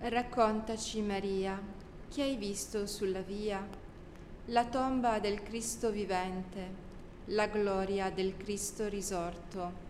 Raccontaci, Maria, che hai visto sulla via? La tomba del Cristo vivente, la gloria del Cristo risorto.